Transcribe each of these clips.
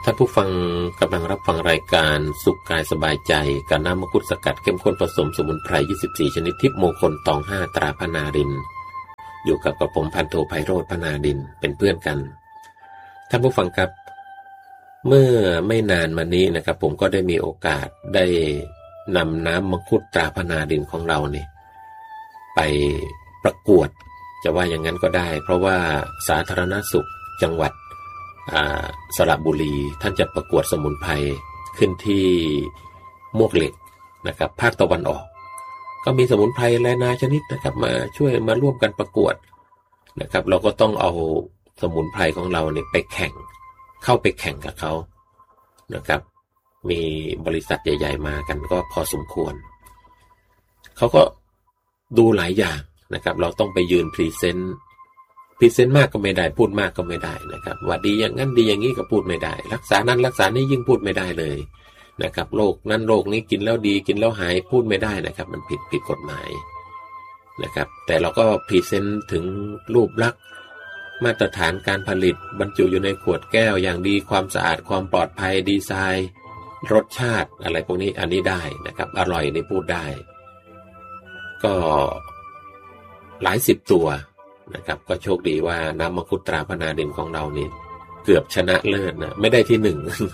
ท่านผู้ฟังกำลังรับฟังรายการสุขกายสบายใจกับน้ำมังคุดสกัดเข้มข้นผสมสมุนไพร24ชนิดทิพย์มงคลตอง5ตราพนารินอยู่กับผมพันโทไพโรจน์พนารินเป็นเพื่อนกันท่านผู้ฟังครับเมื่อไม่นานมานี้นะครับผมก็ได้มีโอกาสได้นำน้ำมังคุดตราพนารินของเราเนี่ยไปประกวดจะว่าอย่างนั้นก็ได้เพราะว่าสาธารณสุขจังหวัดสระบุรีท่านจะประกวดสมุนไพรขึ้นที่มวกเหล็กนะครับภาคตะวันออกก็มีสมุนไพรหลายนาชนิดนะครับมาช่วยมาร่วมกันประกวดนะครับเราก็ต้องเอาสมุนไพรของเราเนี่ยไปแข่งเข้าไปแข่งกับเขานะครับมีบริษัทใหญ่ๆมากันก็พอสมควรเขาก็ดูหลายอย่างนะครับเราต้องไปยืนพรีเซนต์มากก็ไม่ได้พูดมากก็ไม่ได้นะครับว่าดีอย่างนั้นดีอย่างนี้ก็พูดไม่ได้รักษานั้นรักษานี้ยิ่งพูดไม่ได้เลยนะครับโรคนั้นโรคนี้กินแล้วดีกินแล้วหายพูดไม่ได้นะครับมันผิดกฎหมายนะครับแต่เราก็พรีเซนต์ถึงรูปลักษณ์มาตรฐานการผลิตบรรจุอยู่ในขวดแก้วอย่างดีความสะอาดความปลอดภัยดีไซน์รสชาติอะไรพวกนี้อันนี้ได้นะครับอร่อยนี่พูดได้ก็หลายสิบตัวนะครับก็โชคดีว่าน้ำมังคุดตราพนารินของเรานี่เกือบชนะเลิศนะไม่ได้ที่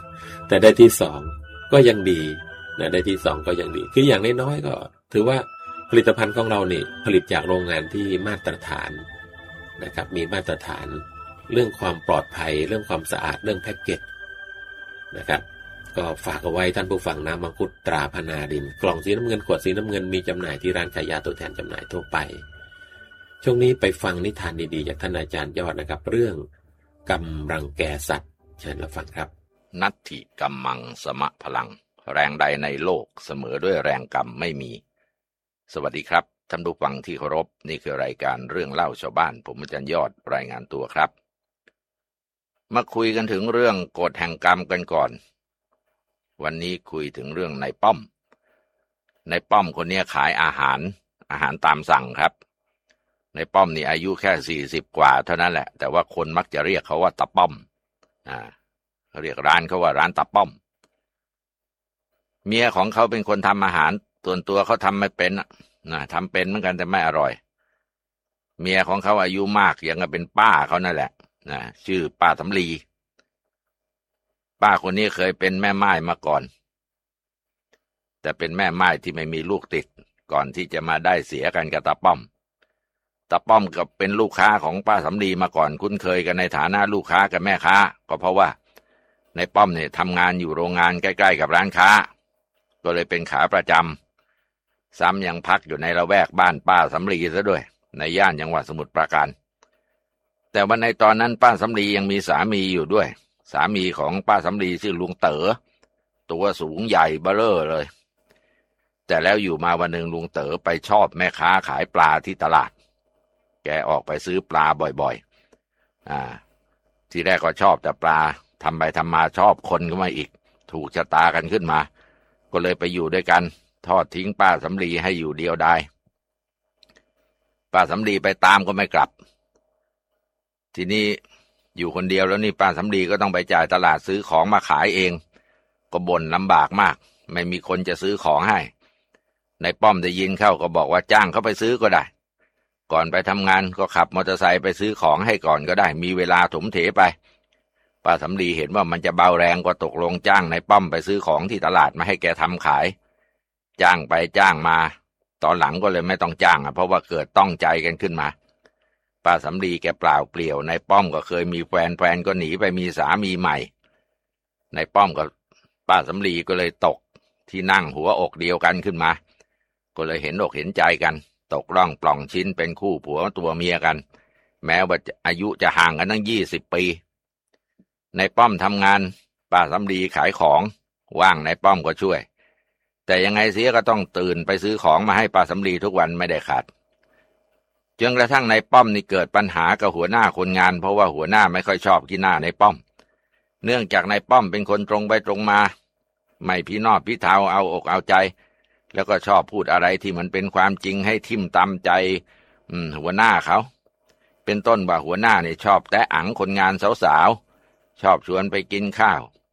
1 แต่ได้ที่2ก็ยังดีนะได้ที่2ก็ยังดีคืออย่างน้อยๆก็ถือว่าผลิตภัณฑ์ของเรานี่ผลิตจากโรงงานที่มาตรฐานนะครับมีมาตรฐานเรื่องความปลอดภัยเรื่องความสะอาดเรื่องแพ็กเกจนะครับก็ฝากเอาไว้ท่านผู้ฟังน้ำมังคุดตราพนารินกล่องสีน้ำเงินขวดสีน้ำเงินมีจำหน่ายที่ร้านขายยาตัวแทนจำหน่ายทั่วไปช่วงนี้ไปฟังนิทานดีๆจากท่านอาจารย์ยอดนะครับเรื่องกำรังแกสัตว์เชิญรับฟังครับนัตถิกัมมังสมะพลังแรงใดในโลกเสมอด้วยแรงกรรมไม่มีสวัสดีครับท่านผู้ฟังที่เคารพนี่คือรายการเรื่องเล่าชาวบ้านผมอาจารย์ยอดรายงานตัวครับมาคุยกันถึงเรื่องกฎแห่งกรรมกันก่อนวันนี้คุยถึงเรื่องนายป้อมคนนี้ขายอาหารตามสั่งครับในป้อมนี่อายุแค่40กว่าเท่านั้นแหละแต่ว่าคนมักจะเรียกเขาว่าตาป้อมเรียกร้านเขาว่าร้านตาป้อมเมียของเขาเป็นคนทำอาหารส่วนตัวเขาทำไม่เป็นทำเป็นเหมือนกันแต่ไม่อร่อยเมียของเขาอายุมากยังเป็นป้าเขานั่นแหละชื่อป้าสำลีป้าคนนี้เคยเป็นแม่ม่ายมาก่อนแต่เป็นแม่ม่ายที่ไม่มีลูกติดก่อนที่จะมาได้เสียกันกับตาป้อมกับเป็นลูกค้าของป้าสำลีมาก่อนคุ้นเคยกันในฐานะลูกค้ากับแม่ค้าก็เพราะว่าในป้อมเนี่ยทำงานอยู่โรงงานใกล้ๆกับร้านค้าก็เลยเป็นขาประจำซ้ำยังพักอยู่ในละแวกบ้านป้าสำลีซะด้วยในย่านจังหวัดสมุทรปราการแต่วันในตอนนั้นป้าสำลียังมีสามีอยู่ด้วยสามีของป้าสำลีชื่อลุงเต๋อตัวสูงใหญ่เบ้อเร่อเลยแต่แล้วอยู่มาวันหนึ่งลุงเต๋อไปชอบแม่ค้าขายปลาที่ตลาดแกออกไปซื้อปลาบ่อยๆทีแรกก็ชอบแต่ปลาทำไปทำมาชอบคนก็มาอีกถูกชะตากันขึ้นมาก็เลยไปอยู่ด้วยกันทอดทิ้งป้าสำลีให้อยู่เดียวดายป้าสำลีไปตามก็ไม่กลับทีนี้อยู่คนเดียวแล้วนี่ป้าสำลีก็ต้องไปจ่ายตลาดซื้อของมาขายเองก็บ่นลำบากมากไม่มีคนจะซื้อของให้ในป้อมได้ยินเข้าก็บอกว่าจ้างเขาไปซื้อก็ได้ก่อนไปทำงานก็ขับมอเตอร์ไซค์ไปซื้อของให้ก่อนก็ได้มีเวลาถมเถไปป้าสำลีเห็นว่ามันจะเบาแรงก็ตกลงจ้างในป้อมไปซื้อของที่ตลาดมาให้แกทำขายจ้างไปจ้างมาตอนหลังก็เลยไม่ต้องจ้างเพราะว่าเกิดต้องใจกันขึ้นมาป้าสำลีแกเปล่าเปลี่ยวในป้อมก็เคยมีแฟนก็หนีไปมีสามีใหม่ในป้อมกับป้าสำลีก็เลยตกที่นั่งหัวอกเดียวกันขึ้นมาก็เลยเห็นอกเห็นใจกันตกล่องปล่องชิ้นเป็นคู่ผัวตัวเมียกันแม้ว่าอายุจะห่างกันตั้ง20 ปีในป้อมทำงานป้าสำลีขายของว่างในป้อมก็ช่วยแต่ยังไงเสียก็ต้องตื่นไปซื้อของมาให้ป้าสำลีทุกวันไม่ได้ขาดจนกระทั่งในป้อมนี่เกิดปัญหากับหัวหน้าคนงานเพราะว่าหัวหน้าไม่ค่อยชอบขี้หน้าในป้อมเนื่องจากในป้อมเป็นคนตรงไปตรงมาไม่พี่นอบพี่เทาเอาอกเอาใจแล้วก็ชอบพูดอะไรที่มันเป็นความจริงให้ทิ่มตำใจหัวหน้าเขาเป็นต้นว่าหัวหน้าเนี่ยชอบแตะอั๋งคนงานสาวๆชอบชวนไปกินข้าว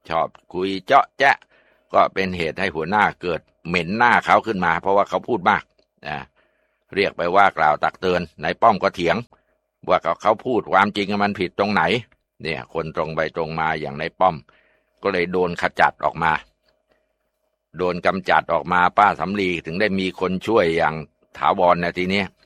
ชอบคุยเจาะแจ๊ะก็เป็นเหตุให้หัวหน้าเกิดเหม็นหน้าเขาขึ้นมาเพราะว่าเขาพูดมากเรียกไปว่ากล่าวตักเตือนนายป้อมก็เถียงว่าเขาพูดความจริงมันผิดตรงไหนเนี่ยคนตรงไปตรงมาอย่างนายป้อมก็เลยโดนขจัดออกมาโดนกำจัดออกมาป้าสำลีถึงได้มีคนช่วยอย่างถาวรนะทีนี้